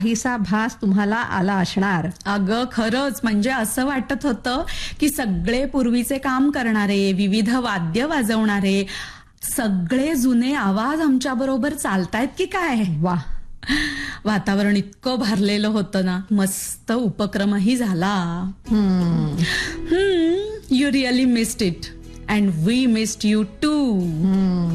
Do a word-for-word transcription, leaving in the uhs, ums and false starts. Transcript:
काहीसा भास तुम्हाला आला असणार. अगं खरंच, म्हणजे असं वाटत होतं की सगळे पूर्वीचे काम करणारे, विविध वाद्य वाजवणारे, सगळे जुने आवाज आमच्या बरोबर चालतायत की काय. वा, वातावरण इतकं भरलेलं होतं ना, मस्त उपक्रमही झाला. हम्म you really missed it and we missed you to.